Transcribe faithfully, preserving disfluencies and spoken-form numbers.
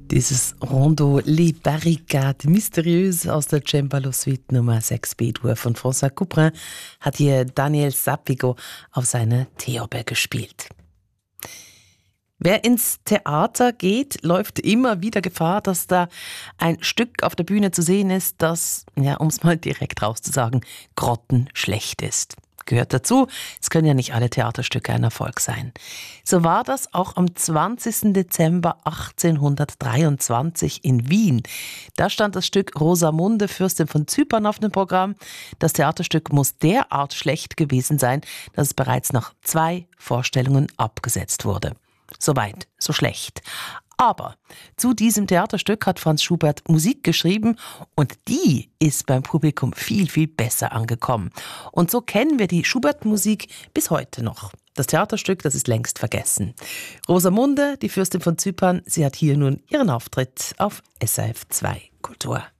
Dieses Rondo Les Barricades Mystérieuses aus der Cembalo Suite Nummer sechs B-Dur von François Couperin hat hier Daniel Zapigo auf seine Theorbe gespielt. Wer ins Theater geht, läuft immer wieder Gefahr, dass da ein Stück auf der Bühne zu sehen ist, das, ja, um es mal direkt rauszusagen, grottenschlecht ist. Gehört dazu, es können ja nicht alle Theaterstücke ein Erfolg sein. So war das auch am zwanzigsten Dezember achtzehnhundertdreiundzwanzig in Wien. Da stand das Stück Rosamunde, Fürstin von Zypern auf dem Programm. Das Theaterstück muss derart schlecht gewesen sein, dass es bereits nach zwei Vorstellungen abgesetzt wurde. Soweit, so schlecht. Aber zu diesem Theaterstück hat Franz Schubert Musik geschrieben und die ist beim Publikum viel, viel besser angekommen. Und so kennen wir die Schubert-Musik bis heute noch. Das Theaterstück, das ist längst vergessen. Rosamunde, die Fürstin von Zypern, sie hat hier nun ihren Auftritt auf S R F zwei Kultur.